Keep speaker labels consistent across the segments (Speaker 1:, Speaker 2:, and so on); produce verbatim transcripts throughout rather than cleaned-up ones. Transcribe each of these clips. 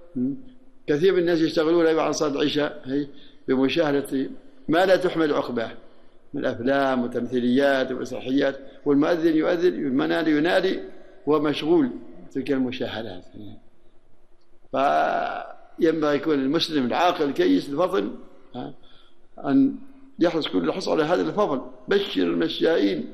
Speaker 1: كثير من الناس يشتغلون بعد صلاة العشاء هي بمشاهدة ما لا تحمل عقباه من أفلام وتمثيليات ومسرحيات، والمؤذن يؤذن المنادي ينادي ومشغول تلك المشاهدات. فينبغي يكون المسلم العاقل الكيس الفطن أن يحرص كل الحرص على هذا الفضل. بشر المشائين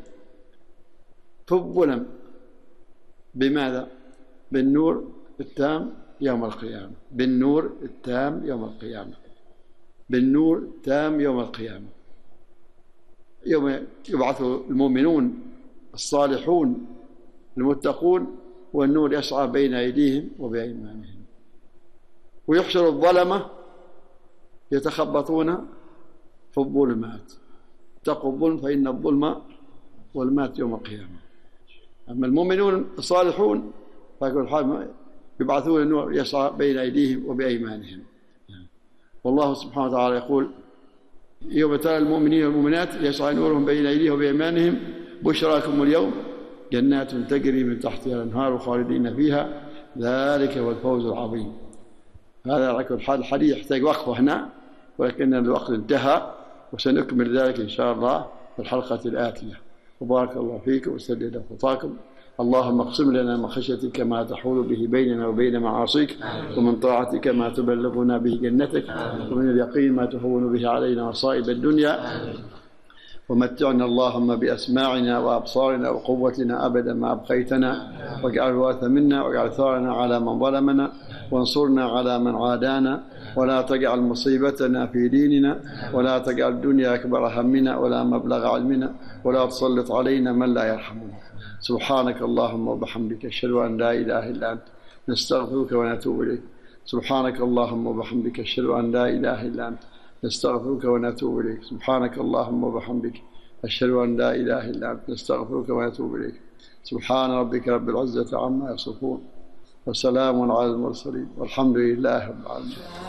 Speaker 1: فضلا بماذا؟ بالنور التام يوم القيامة، بالنور التام يوم القيامة، بالنور التام يوم القيامة، يوم يبعث المؤمنون الصالحون المتقون والنور يسعى بين أيديهم وبأيمانهم، ويحشر الظلمة يتخبطون في الظلمات. اتقوا الظلم فإن الظلم والمات يوم القيامة. أما المؤمنون الصالحون فيكون حال يبعثون النور يسعى بين أيديهم وبأيمانهم. والله سبحانه وتعالى يقول يوم ترى المؤمنين والمؤمنات يسعى نورهم بين أيديهم وبأيمانهم بشراكم اليوم جنات تجري من تحتها الأنهار خالدين فيها ذلك هو الفوز العظيم. هذا على كل حال الحديث يحتاج وقفة هنا، ولكن الوقت انتهى وسنكمل ذلك إن شاء الله في الحلقة الآتية. وبارك الله فيكم وسدد خطاكم. اللهم اقسم لنا من خشيتك ما تحول به بيننا وبين معاصيك، ومن طاعتك ما تبلغنا به جنتك، ومن اليقين ما تهون به علينا مصائب الدنيا، ومتعنا اللهم بأسماعنا وأبصارنا وقوتنا أبدا ما أبقيتنا، واجعل الوارث منا، واجعل ثارنا على من ظلمنا، وانصرنا على من عادانا، ولا تجعل مصيبتنا في ديننا، ولا تجعل الدنيا أكبر همنا ولا مبلغ علمنا، ولا تسلط علينا من لا يرحمنا. سبحانك اللهم وبحمدك أشهد أن لا إله إلا أنت نستغفرك ونتوب إليك. سبحانك اللهم وبحمدك أشهد أن لا إله إلا أنت نستغفرك ونتوب إليك. سبحانك اللهم وبحمدك أشهد أن لا إله إلا أنت نستغفرك ونتوب إليك. سبحان ربك رب العزة عما يصفون وسلام على المرسلين والحمد لله رب العالمين.